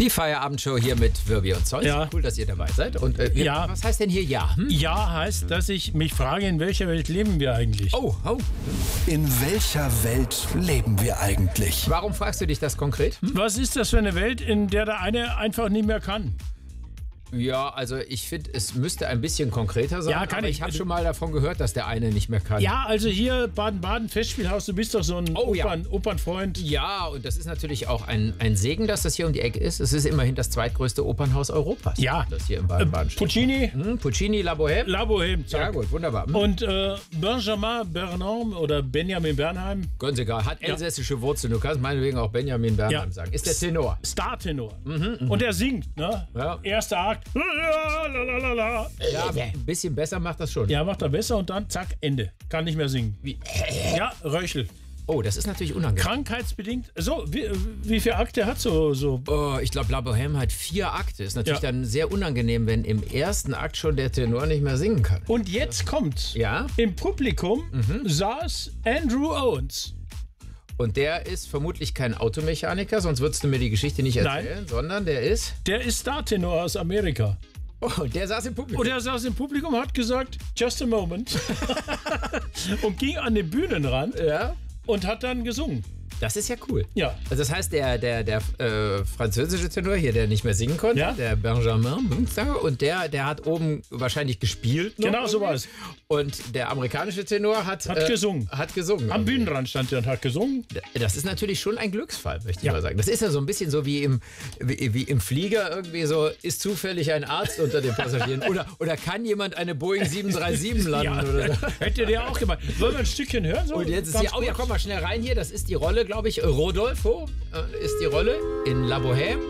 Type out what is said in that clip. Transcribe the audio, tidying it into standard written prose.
Die Feierabendshow hier mit Wirbi und Zolz. Ja. Cool, dass ihr dabei seid. Und Ja. was heißt denn hier Ja? Ja heißt, dass ich mich frage, in welcher Welt leben wir eigentlich? Oh. In welcher Welt leben wir eigentlich? Warum fragst du dich das konkret? Was ist das für eine Welt, in der der eine einfach nicht mehr kann? Ja, also ich finde, es müsste ein bisschen konkreter sein. Ja, kann aber ich. ich habe schon mal davon gehört, dass der eine nicht mehr kann. Ja, also hier Baden-Baden Festspielhaus, du bist doch so ein Oh, ja. Opernfreund. Ja, und das ist natürlich auch ein Segen, dass das hier um die Ecke ist. Es ist immerhin das zweitgrößte Opernhaus Europas. Ja. Das hier in Baden-Baden steht. Puccini, Puccini, La Bohème. La Bohème, Ja zack. gut, wunderbar. Und Benjamin Bernheim oder Benjamin Bernheim, Ganz egal, hat elsässische Wurzeln. Du kannst meinetwegen auch Benjamin Bernheim Ja. sagen. Ist der Tenor. Startenor. Und er singt, ne? Ja. Erster Akt. Ja, Ja, ein bisschen besser macht das schon. ja, macht er besser und dann zack, Ende. Kann nicht mehr singen. Wie? Ja, Röchel. Oh, das ist natürlich unangenehm. Krankheitsbedingt. So, wie viel Akte hat so? Oh, ich glaube, La Bohème hat 4 Akte. Ist natürlich Ja. dann sehr unangenehm, wenn im ersten Akt schon der Tenor nicht mehr singen kann. Und jetzt kommt, Ja? im Publikum saß Andrew Owens. Und der ist vermutlich kein Automechaniker, sonst würdest du mir die Geschichte nicht erzählen, sondern der ist... Der ist Startenor aus Amerika. Oh, der saß im Publikum. Und er saß im Publikum, hat gesagt, just a moment. Und ging an den Bühnenrand Ja? und hat dann gesungen. Das ist ja cool. Ja. Also das heißt, der französische Tenor hier, der nicht mehr singen konnte, Ja. der Benjamin, und der hat oben wahrscheinlich gespielt. noch Genau so irgendwie. war es. Und der amerikanische Tenor hat gesungen. Hat gesungen. Am irgendwie. Bühnenrand stand er und hat gesungen. Das ist natürlich schon ein Glücksfall, möchte ich Ja. mal sagen. Das ist ja so ein bisschen so wie im Flieger irgendwie so, ist zufällig ein Arzt unter den Passagieren oder kann jemand eine Boeing 737 landen? Ja. Oder? Hätte der auch gemacht. Wollen wir ein Stückchen hören? So? Und jetzt ist Ganz hier, oh ja, kurz? komm mal schnell rein hier, das ist die Rolle, glaube ich, Rodolfo ist die Rolle in La Bohème.